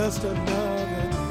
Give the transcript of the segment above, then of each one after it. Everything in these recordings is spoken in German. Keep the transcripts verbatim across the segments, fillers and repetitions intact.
just another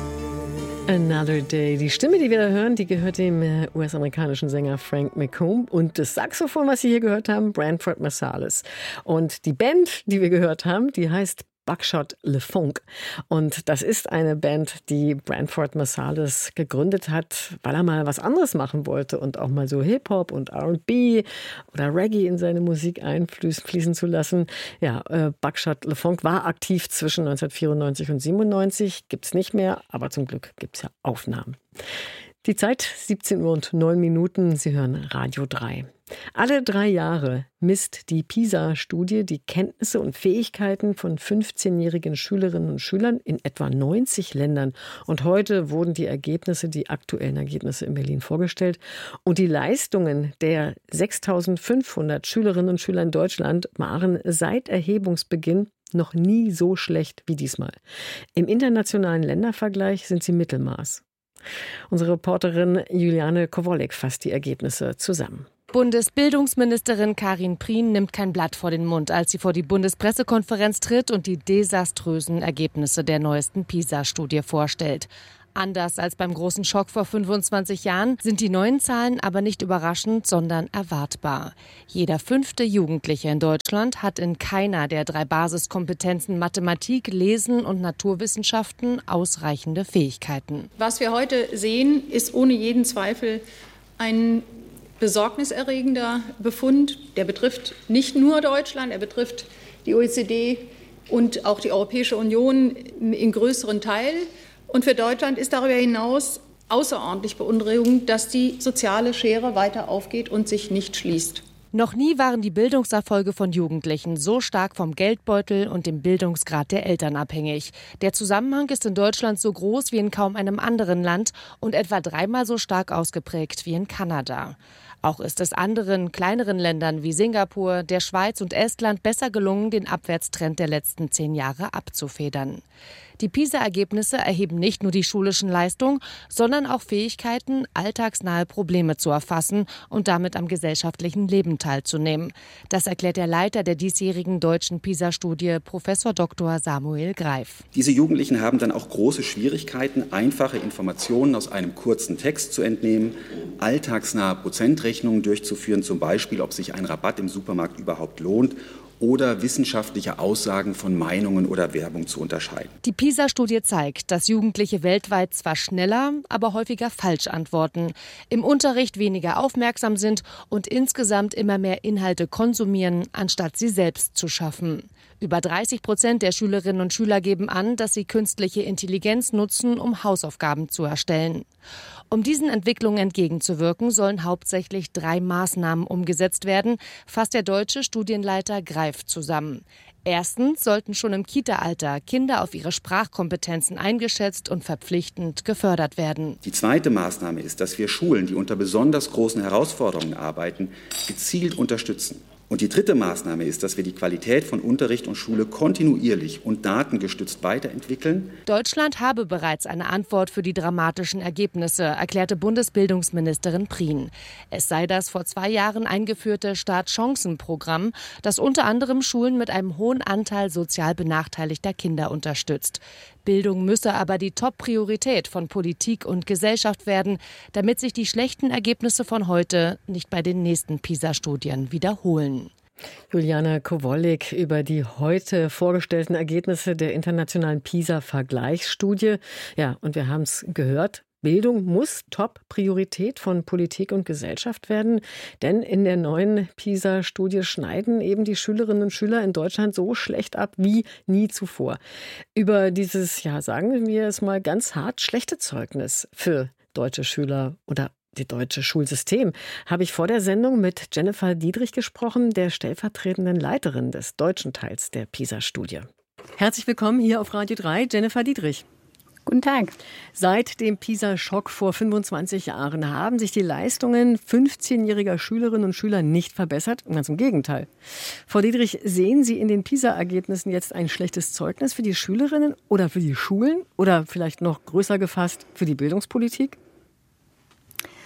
day. Another Day. Die Stimme, die wir da hören, die gehört dem U S-amerikanischen Sänger Frank McComb. Und das Saxophon, was Sie hier gehört haben, Branford Marsalis. Und die Band, die wir gehört haben, die heißt Buckshot LeFonque. Und das ist eine Band, die Branford Marsalis gegründet hat, weil er mal was anderes machen wollte und auch mal so Hip-Hop und R und B oder Reggae in seine Musik einfließen zu lassen. Ja, äh, Buckshot LeFonque war aktiv zwischen neunzehnhundertvierundneunzig und siebenundneunzig. Gibt's nicht mehr, aber zum Glück gibt's ja Aufnahmen. Die Zeit siebzehn Uhr und neun Minuten. Sie hören Radio drei. Alle drei Jahre misst die PISA-Studie die Kenntnisse und Fähigkeiten von fünfzehnjährigen Schülerinnen und Schülern in etwa neunzig Ländern. Und heute wurden die Ergebnisse, die aktuellen Ergebnisse in Berlin vorgestellt. Und die Leistungen der sechstausendfünfhundert Schülerinnen und Schüler in Deutschland waren seit Erhebungsbeginn noch nie so schlecht wie diesmal. Im internationalen Ländervergleich sind sie Mittelmaß. Unsere Reporterin Juliane Kowolek fasst die Ergebnisse zusammen. Bundesbildungsministerin Karin Prien nimmt kein Blatt vor den Mund, als sie vor die Bundespressekonferenz tritt und die desaströsen Ergebnisse der neuesten PISA-Studie vorstellt. Anders als beim großen Schock vor fünfundzwanzig Jahren sind die neuen Zahlen aber nicht überraschend, sondern erwartbar. Jeder fünfte Jugendliche in Deutschland hat in keiner der drei Basiskompetenzen Mathematik, Lesen und Naturwissenschaften ausreichende Fähigkeiten. Was wir heute sehen, ist ohne jeden Zweifel ein besorgniserregender Befund. Der betrifft nicht nur Deutschland, er betrifft die O E C D und auch die Europäische Union in größeren Teil. Und für Deutschland ist darüber hinaus außerordentlich beunruhigend, dass die soziale Schere weiter aufgeht und sich nicht schließt. Noch nie waren die Bildungserfolge von Jugendlichen so stark vom Geldbeutel und dem Bildungsgrad der Eltern abhängig. Der Zusammenhang ist in Deutschland so groß wie in kaum einem anderen Land und etwa dreimal so stark ausgeprägt wie in Kanada. Auch ist es anderen, kleineren Ländern wie Singapur, der Schweiz und Estland besser gelungen, den Abwärtstrend der letzten zehn Jahre abzufedern. Die PISA-Ergebnisse erheben nicht nur die schulischen Leistungen, sondern auch Fähigkeiten, alltagsnahe Probleme zu erfassen und damit am gesellschaftlichen Leben teilzunehmen. Das erklärt der Leiter der diesjährigen deutschen PISA-Studie, Professor Doktor Samuel Greif. Diese Jugendlichen haben dann auch große Schwierigkeiten, einfache Informationen aus einem kurzen Text zu entnehmen, alltagsnahe Prozentrechnungen durchzuführen, zum Beispiel, ob sich ein Rabatt im Supermarkt überhaupt lohnt, oder wissenschaftliche Aussagen von Meinungen oder Werbung zu unterscheiden. Die PISA-Studie zeigt, dass Jugendliche weltweit zwar schneller, aber häufiger falsch antworten, im Unterricht weniger aufmerksam sind und insgesamt immer mehr Inhalte konsumieren, anstatt sie selbst zu schaffen. Über dreißig Prozent der Schülerinnen und Schüler geben an, dass sie künstliche Intelligenz nutzen, um Hausaufgaben zu erstellen. Um diesen Entwicklungen entgegenzuwirken, sollen hauptsächlich drei Maßnahmen umgesetzt werden, fasst der deutsche Studienleiter Greif zusammen. Erstens sollten schon im Kita-Alter Kinder auf ihre Sprachkompetenzen eingeschätzt und verpflichtend gefördert werden. Die zweite Maßnahme ist, dass wir Schulen, die unter besonders großen Herausforderungen arbeiten, gezielt unterstützen. Und die dritte Maßnahme ist, dass wir die Qualität von Unterricht und Schule kontinuierlich und datengestützt weiterentwickeln. Deutschland habe bereits eine Antwort für die dramatischen Ergebnisse, erklärte Bundesbildungsministerin Prien. Es sei das vor zwei Jahren eingeführte Start-Chancen-Programm, das unter anderem Schulen mit einem hohen Anteil sozial benachteiligter Kinder unterstützt. Bildung müsse aber die Top-Priorität von Politik und Gesellschaft werden, damit sich die schlechten Ergebnisse von heute nicht bei den nächsten PISA-Studien wiederholen. Juliane Kowolek über die heute vorgestellten Ergebnisse der internationalen PISA-Vergleichsstudie. Ja, und wir haben es gehört. Bildung muss Top-Priorität von Politik und Gesellschaft werden, denn in der neuen PISA-Studie schneiden eben die Schülerinnen und Schüler in Deutschland so schlecht ab wie nie zuvor. Über dieses, ja, sagen wir es mal ganz hart, schlechte Zeugnis für deutsche Schüler oder die deutsche Schulsystem habe ich vor der Sendung mit Jennifer Dietrich gesprochen, der stellvertretenden Leiterin des deutschen Teils der PISA-Studie. Herzlich willkommen hier auf Radio drei, Jennifer Dietrich. Guten Tag. Seit dem PISA-Schock vor fünfundzwanzig Jahren haben sich die Leistungen fünfzehnjähriger Schülerinnen und Schüler nicht verbessert. Ganz im Gegenteil. Frau Dietrich, sehen Sie in den PISA-Ergebnissen jetzt ein schlechtes Zeugnis für die Schülerinnen oder für die Schulen oder vielleicht noch größer gefasst für die Bildungspolitik?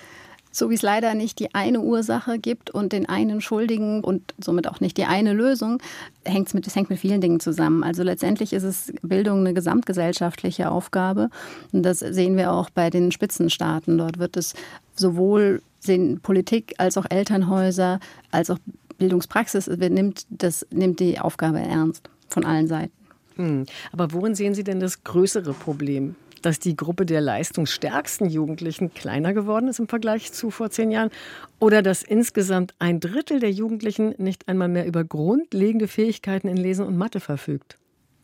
So wie es leider nicht die eine Ursache gibt und den einen Schuldigen und somit auch nicht die eine Lösung, hängt's mit, es hängt mit vielen Dingen zusammen. Also letztendlich ist es Bildung eine gesamtgesellschaftliche Aufgabe. Und das sehen wir auch bei den Spitzenstaaten. Dort wird es sowohl Politik als auch Elternhäuser als auch Bildungspraxis nimmt, das, nimmt die Aufgabe ernst von allen Seiten. Hm. Aber worin sehen Sie denn das größere Problem? Dass die Gruppe der leistungsstärksten Jugendlichen kleiner geworden ist im Vergleich zu vor zehn Jahren oder dass insgesamt ein Drittel der Jugendlichen nicht einmal mehr über grundlegende Fähigkeiten in Lesen und Mathe verfügt?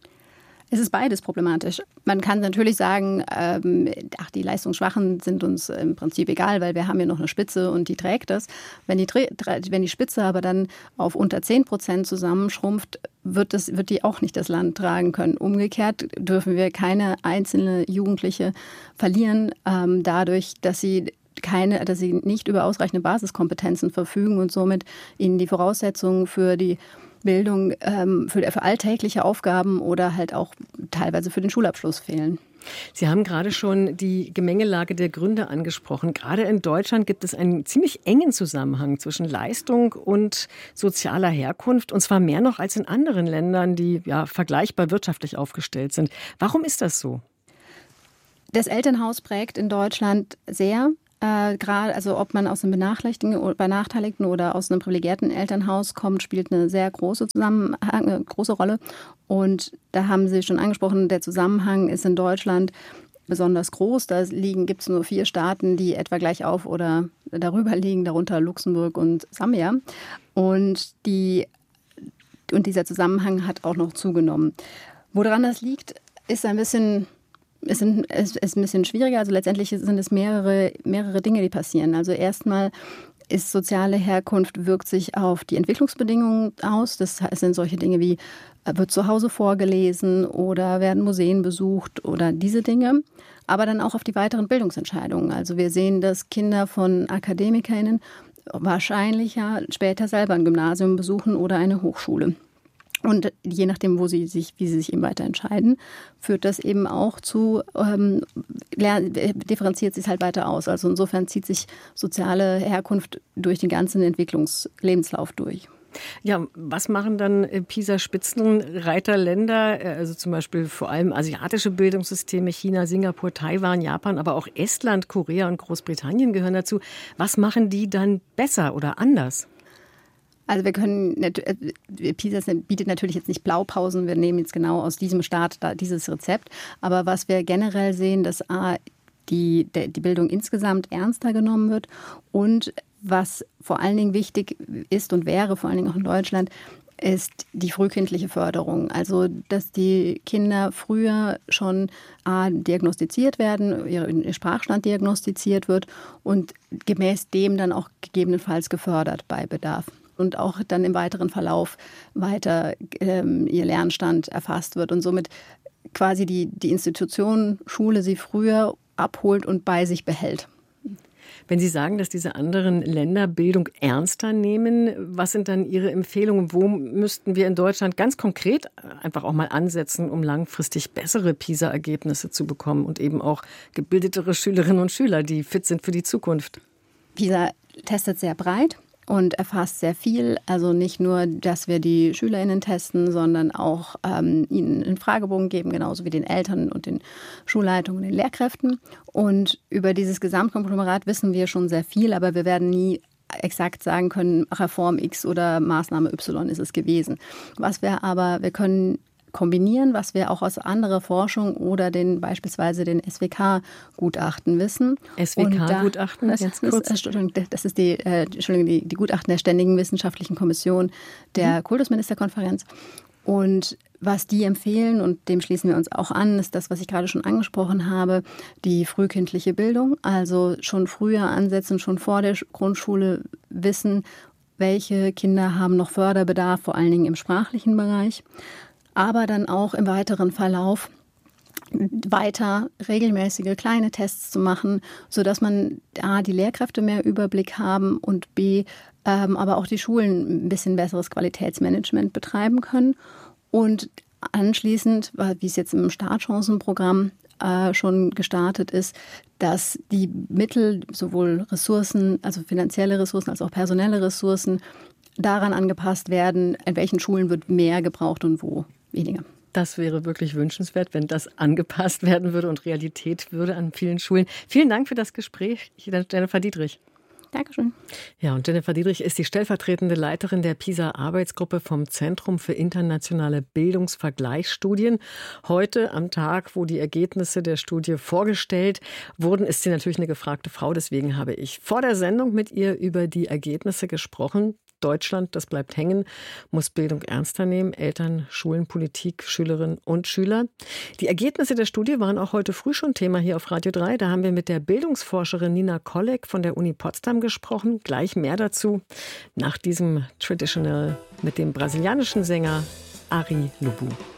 Es ist beides problematisch. Man kann natürlich sagen, ähm, ach, die Leistungsschwachen sind uns im Prinzip egal, weil wir haben ja noch eine Spitze und die trägt das. Wenn die, wenn die Spitze aber dann auf unter zehn Prozent zusammenschrumpft, wird, das, wird die auch nicht das Land tragen können. Umgekehrt dürfen wir keine einzelne Jugendliche verlieren, ähm, dadurch, dass sie keine, dass sie nicht über ausreichende Basiskompetenzen verfügen und somit ihnen die Voraussetzungen für die Bildung ähm, für, für alltägliche Aufgaben oder halt auch teilweise für den Schulabschluss fehlen. Sie haben gerade schon die Gemengelage der Gründe angesprochen. Gerade in Deutschland gibt es einen ziemlich engen Zusammenhang zwischen Leistung und sozialer Herkunft, und zwar mehr noch als in anderen Ländern, die ja vergleichbar wirtschaftlich aufgestellt sind. Warum ist das so? Das Elternhaus prägt in Deutschland sehr. Äh, gerade, also ob man aus einem benachteiligten, benachteiligten oder aus einem privilegierten Elternhaus kommt, spielt eine sehr große Zusammenhang, eine große Rolle. Und da haben Sie schon angesprochen, der Zusammenhang ist in Deutschland besonders groß. Da liegen, gibt es nur vier Staaten, die etwa gleich auf oder darüber liegen, darunter Luxemburg und Sambia. Und, die, und dieser Zusammenhang hat auch noch zugenommen. Woran das liegt, ist ein bisschen... Es ist ein bisschen schwieriger. Also letztendlich sind es mehrere, mehrere Dinge, die passieren. Also erstmal ist soziale Herkunft, wirkt sich auf die Entwicklungsbedingungen aus. Das sind solche Dinge wie, wird zu Hause vorgelesen oder werden Museen besucht oder diese Dinge. Aber dann auch auf die weiteren Bildungsentscheidungen. Also wir sehen, dass Kinder von AkademikerInnen wahrscheinlich ja später selber ein Gymnasium besuchen oder eine Hochschule. Und je nachdem, wo sie sich, wie sie sich eben weiter entscheiden, führt das eben auch zu, ähm, differenziert sich es halt weiter aus. Also insofern zieht sich soziale Herkunft durch den ganzen Entwicklungslebenslauf durch. Ja, was machen dann PISA-Spitzenreiterländer, also zum Beispiel vor allem asiatische Bildungssysteme, China, Singapur, Taiwan, Japan, aber auch Estland, Korea und Großbritannien gehören dazu. Was machen die dann besser oder anders? Also wir können, PISA bietet natürlich jetzt nicht Blaupausen, wir nehmen jetzt genau aus diesem Staat da dieses Rezept. Aber was wir generell sehen, dass A, die, die Bildung insgesamt ernster genommen wird und was vor allen Dingen wichtig ist und wäre, vor allen Dingen auch in Deutschland, ist die frühkindliche Förderung. Also, dass die Kinder früher schon A, diagnostiziert werden, ihr Sprachstand diagnostiziert wird und gemäß dem dann auch gegebenenfalls gefördert bei Bedarf. Und auch dann im weiteren Verlauf weiter ähm, ihr Lernstand erfasst wird und somit quasi die, die Institution Schule sie früher abholt und bei sich behält. Wenn Sie sagen, dass diese anderen Länder Bildung ernster nehmen, was sind dann Ihre Empfehlungen? Wo müssten wir in Deutschland ganz konkret einfach auch mal ansetzen, um langfristig bessere PISA-Ergebnisse zu bekommen und eben auch gebildetere Schülerinnen und Schüler, die fit sind für die Zukunft? PISA testet sehr breit und erfasst sehr viel. Also nicht nur, dass wir die SchülerInnen testen, sondern auch ähm, ihnen einen Fragebogen geben, genauso wie den Eltern und den Schulleitungen und den Lehrkräften. Und über dieses Gesamtkonglomerat wissen wir schon sehr viel, aber wir werden nie exakt sagen können, Reform X oder Maßnahme Y ist es gewesen. Was wir aber, wir können kombinieren, was wir auch aus anderer Forschung oder den beispielsweise den S W K-Gutachten wissen. S W K-Gutachten, da, ganz kurz. Das ist, das ist die, äh, Entschuldigung, die, die Gutachten der Ständigen Wissenschaftlichen Kommission der mhm. Kultusministerkonferenz. Und was die empfehlen, und dem schließen wir uns auch an, ist das, was ich gerade schon angesprochen habe, die frühkindliche Bildung. Also schon früher ansetzen, schon vor der Grundschule wissen, welche Kinder haben noch Förderbedarf, vor allen Dingen im sprachlichen Bereich. Aber dann auch im weiteren Verlauf weiter regelmäßige kleine Tests zu machen, sodass man A, die Lehrkräfte mehr Überblick haben und B, ähm, aber auch die Schulen ein bisschen besseres Qualitätsmanagement betreiben können. Und anschließend, wie es jetzt im Startchancenprogramm äh, schon gestartet ist, dass die Mittel, sowohl Ressourcen, also finanzielle Ressourcen als auch personelle Ressourcen, daran angepasst werden, in welchen Schulen wird mehr gebraucht und wo weniger. Das wäre wirklich wünschenswert, wenn das angepasst werden würde und Realität würde an vielen Schulen. Vielen Dank für das Gespräch, Jennifer Dietrich. Dankeschön. Ja, und Jennifer Dietrich ist die stellvertretende Leiterin der PISA-Arbeitsgruppe vom Zentrum für internationale Bildungsvergleichsstudien. Heute, am Tag, wo die Ergebnisse der Studie vorgestellt wurden, ist sie natürlich eine gefragte Frau. Deswegen habe ich vor der Sendung mit ihr über die Ergebnisse gesprochen. Deutschland, das bleibt hängen, muss Bildung ernster nehmen. Eltern, Schulen, Politik, Schülerinnen und Schüler. Die Ergebnisse der Studie waren auch heute früh schon Thema hier auf Radio drei. Da haben wir mit der Bildungsforscherin Nina Kolleg von der Uni Potsdam gesprochen. Gleich mehr dazu nach diesem Traditional mit dem brasilianischen Sänger Ari Lubu.